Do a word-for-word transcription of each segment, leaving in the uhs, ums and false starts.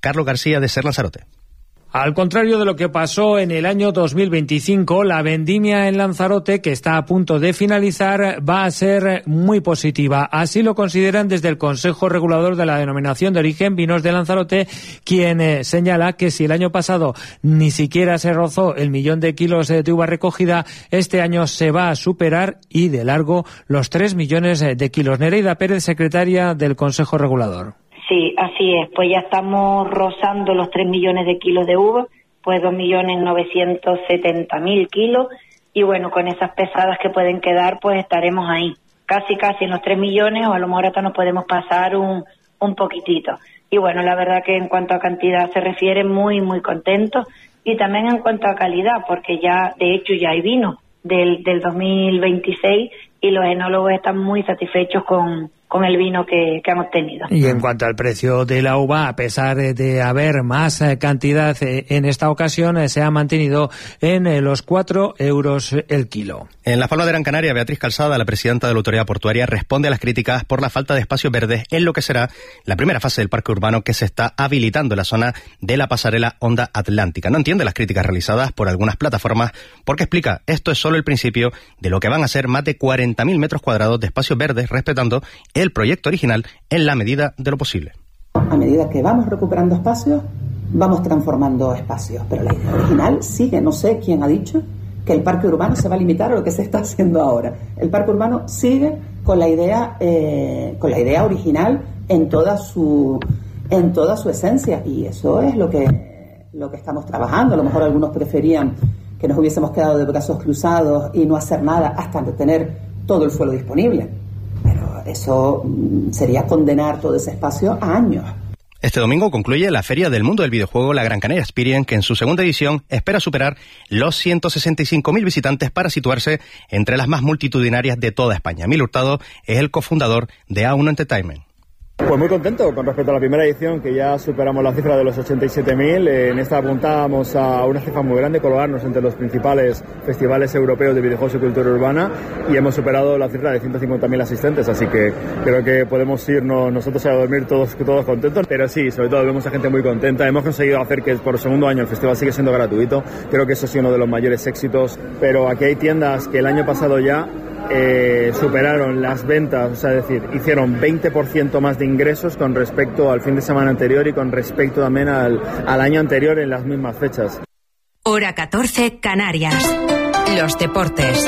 Carlos García de Ser Lanzarote. Al contrario de lo que pasó en el año dos mil veinticinco, la vendimia en Lanzarote, que está a punto de finalizar, va a ser muy positiva. Así lo consideran desde el Consejo Regulador de la Denominación de Origen Vinos de Lanzarote, quien eh, señala que si el año pasado ni siquiera se rozó el millón de kilos de uva recogida, este año se va a superar y de largo los tres millones de kilos. Nereida Pérez, secretaria del Consejo Regulador. Sí, así es, pues ya estamos rozando los tres millones de kilos de uva, pues dos millones novecientos setenta mil kilos, y bueno, con esas pesadas que pueden quedar, pues estaremos ahí, casi casi en los tres millones, o a lo mejor hasta nos podemos pasar un, un poquitito. Y bueno, la verdad que en cuanto a cantidad se refiere, muy, muy contentos, y también en cuanto a calidad, porque ya, de hecho, ya hay vino del, del dos mil veintiséis, y los enólogos están muy satisfechos con... con el vino que, que han obtenido. Y en cuanto al precio de la uva, a pesar de haber más cantidad en esta ocasión, se ha mantenido en los cuatro euros el kilo. En Las Palmas de Gran Canaria, Beatriz Calzada, la presidenta de la Autoridad Portuaria, responde a las críticas por la falta de espacios verdes en lo que será la primera fase del parque urbano que se está habilitando en la zona de la pasarela Onda Atlántica. No entiende las críticas realizadas por algunas plataformas porque explica, esto es solo el principio de lo que van a ser más de cuarenta mil metros cuadrados de espacios verdes, respetando el proyecto original en la medida de lo posible. A medida que vamos recuperando espacios, vamos transformando espacios, pero la idea original sigue. No sé quién ha dicho que el parque urbano se va a limitar a lo que se está haciendo ahora. El parque urbano sigue con la idea, eh, con la idea original en toda su, en toda su esencia, y eso es lo que, lo que estamos trabajando. A lo mejor algunos preferían que nos hubiésemos quedado de brazos cruzados y no hacer nada hasta de tener todo el suelo disponible. Pero eso sería condenar todo ese espacio a años. Este domingo concluye la Feria del Mundo del Videojuego, la Gran Canaria Experience, que en su segunda edición espera superar los ciento sesenta y cinco mil visitantes para situarse entre las más multitudinarias de toda España. Emilio Hurtado es el cofundador de A uno Entertainment. Pues muy contento con respecto a la primera edición, que ya superamos la cifra de los ochenta y siete mil. En esta apuntábamos a una cifra muy grande, colocarnos entre los principales festivales europeos de videojuegos y cultura urbana, y hemos superado la cifra de ciento cincuenta mil asistentes, así que creo que podemos irnos nosotros a dormir todos, todos contentos, pero sí, sobre todo vemos a gente muy contenta. Hemos conseguido hacer que por segundo año el festival sigue siendo gratuito, creo que eso ha sido uno de los mayores éxitos, pero aquí hay tiendas que el año pasado ya Eh, superaron las ventas, o sea, es decir, hicieron veinte por ciento más de ingresos con respecto al fin de semana anterior y con respecto también al, al año anterior en las mismas fechas. Hora catorce, Canarias. Los deportes.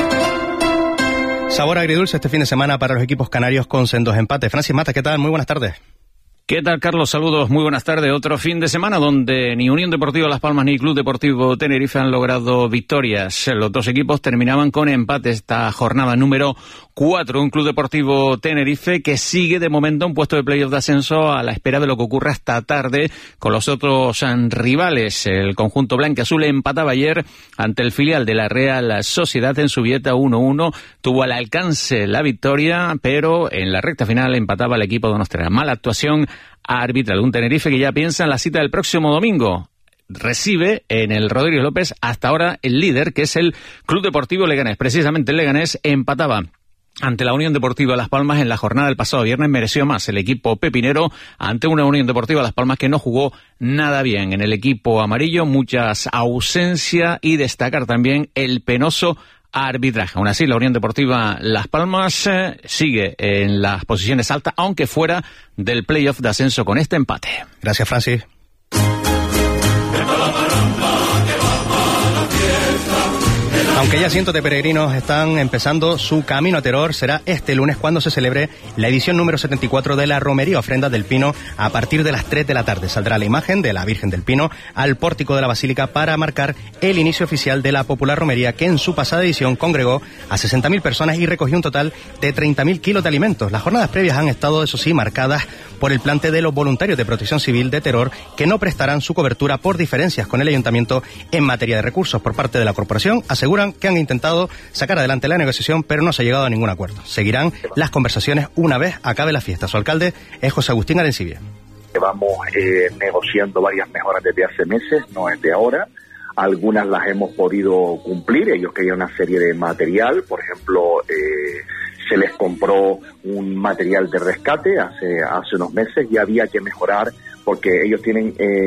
Sabor agridulce este fin de semana para los equipos canarios con sendos empates. Francis Mata, ¿qué tal? Muy buenas tardes. ¿Qué tal, Carlos? Saludos, muy buenas tardes. Otro fin de semana donde ni Unión Deportiva Las Palmas ni Club Deportivo Tenerife han logrado victorias. Los dos equipos terminaban con empate esta jornada número cuatro. Un Club Deportivo Tenerife que sigue de momento un puesto de playoff de ascenso a la espera de lo que ocurra esta tarde con los otros rivales. El conjunto blanquiazul empataba ayer ante el filial de la Real Sociedad en Zubieta uno uno. Tuvo al alcance la victoria, pero en la recta final empataba el equipo de Nostra. Mala actuación arbitral. Un Tenerife que ya piensa en la cita del próximo domingo. Recibe en el Rodríguez López hasta ahora el líder, que es el Club Deportivo Leganés. Precisamente el Leganés empataba ante la Unión Deportiva Las Palmas en la jornada del pasado viernes. Mereció más el equipo pepinero ante una Unión Deportiva Las Palmas que no jugó nada bien. En el equipo amarillo muchas ausencias y destacar también el penoso arbitraje. Aún así, la Unión Deportiva Las Palmas eh, sigue en las posiciones altas, aunque fuera del playoff de ascenso con este empate. Gracias, Francis. Aunque ya cientos de peregrinos están empezando su camino a Teror, será este lunes cuando se celebre la edición número setenta y cuatro de la Romería Ofrenda del Pino a partir de las tres de la tarde. Saldrá la imagen de la Virgen del Pino al pórtico de la Basílica para marcar el inicio oficial de la popular romería que en su pasada edición congregó a sesenta mil personas y recogió un total de treinta mil kilos de alimentos. Las jornadas previas han estado, eso sí, marcadas por el plante de los voluntarios de Protección Civil de Teror, que no prestarán su cobertura por diferencias con el Ayuntamiento en materia de recursos. Por parte de la corporación aseguran que han intentado sacar adelante la negociación, pero no se ha llegado a ningún acuerdo. Seguirán las conversaciones una vez acabe la fiesta. Su alcalde es José Agustín Arencibia. Llevamos eh, negociando varias mejoras desde hace meses, no es de ahora. Algunas las hemos podido cumplir. Ellos querían una serie de material, por ejemplo, eh, se les compró un material de rescate hace hace unos meses y había que mejorar porque ellos tienen... Eh,